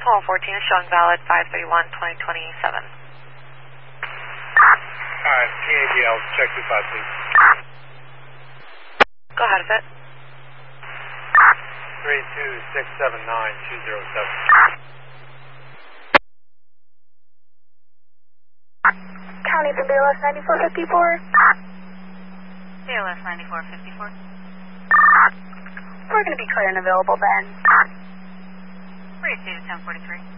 Call 14 is showing valid 5/31/2027. Alright, TABL, check 25, please. Go ahead with it. 32679-207. County to BLS 9454. BLS 9454. We're going to be clear and available then. 32 1043.